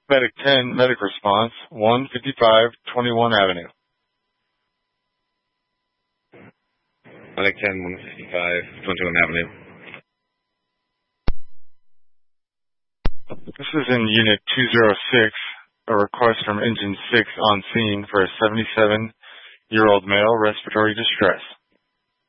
Medic 10, medic response, 155 21 Avenue. Medic 10, 155 21 Avenue. This is in Unit 206, a request from Engine 6 on scene for a 77-year-old male, respiratory distress.